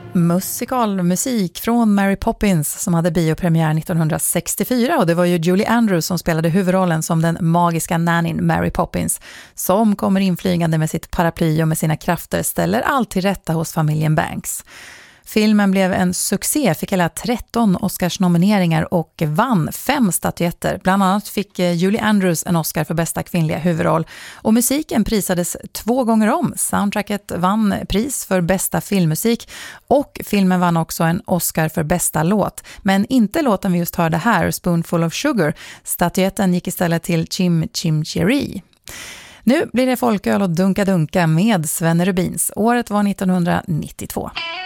Musikalmusik från Mary Poppins som hade biopremiär 1964, och det var ju Julie Andrews som spelade huvudrollen som den magiska nannyn Mary Poppins, som kommer inflygande med sitt paraply och med sina krafter ställer allt till rätta hos familjen Banks. Filmen blev en succé, fick hela 13 Oscars-nomineringar och vann 5 statyetter. Bland annat fick Julie Andrews en Oscar för bästa kvinnliga huvudroll. Och musiken prisades 2 gånger om. Soundtracket vann pris för bästa filmmusik och filmen vann också en Oscar för bästa låt. Men inte låten vi just hörde här, Spoonful of Sugar. Statyetten gick istället till Chim Chim Cheree. Nu blir det folköl och dunka med Svenne Rubins. Året var 1992.